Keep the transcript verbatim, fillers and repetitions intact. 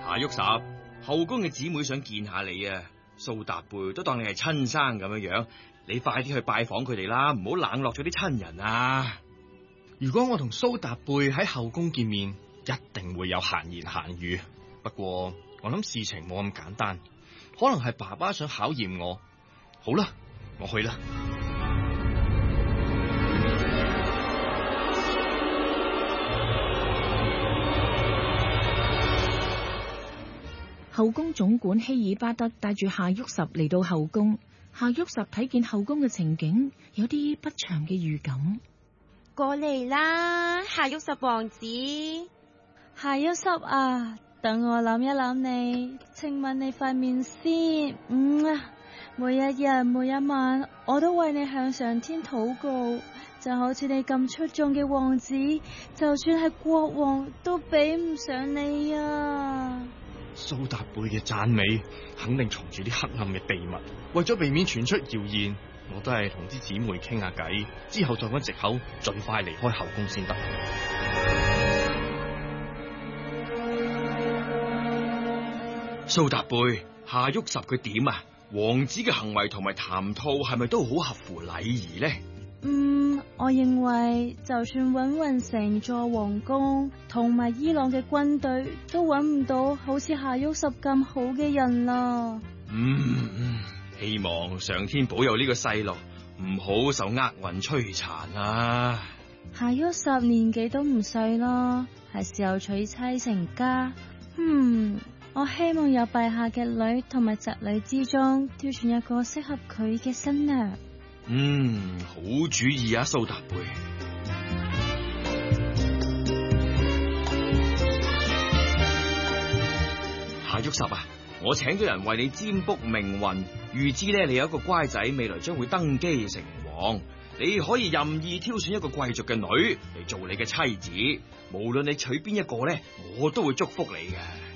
夏旭十，後宮嘅姊妹想見下你啊，蘇達貝都當你係親生咁樣樣，你快啲去拜訪佢哋啦，唔好冷落咗啲親人啊！ 如果我同蘇達貝喺後宮見面，一定會有閒言閒語。不過我諗事情冇咁簡單，可能係爸爸想考驗我。好啦，我去啦。 後宮總管希爾巴德帶住夏旭十嚟到後宮，夏旭十睇見後宮嘅情景，有啲不祥嘅預感。 過嚟啦，夏旭十王子。 夏旭十啊，等我諗一諗你，請吻你塊面先。嗯啊，每一日每一晚，我都為你向上天禱告，就好似你咁出眾嘅王子，就算係國王都比唔上你啊！ 蘇達貝嘅讚美肯定藏住啲黑暗嘅秘密，為咗避免傳出謠言，我都係同啲姊妹傾下偈，之後再揾藉口盡快離開後宮先得。 蘇達貝，夏旭十佢點啊？王子嘅行為同埋談吐係咪都好合乎禮儀呢？ 嗯，我認為就算搵勻成座皇宮同埋伊朗嘅軍隊，都搵唔到好似夏旭十咁好嘅人啦。 嗯嗯，希望上天保佑呢個細路唔好受厄運摧殘啊！ 夏旭十年紀都唔細啦，係時候娶妻成家。嗯，我希望有陛下嘅女同埋侄女之中，挑選一個適合佢嘅新娘。 嗯，好主意啊，蘇達貝。夏旭十啊，我請咗人為你占卜命運，預知咧你有一個乖仔，未來將會登基成王。你可以任意挑選一個貴族嘅女嚟做你嘅妻子，無論你娶邊一個咧，我都會祝福你嘅。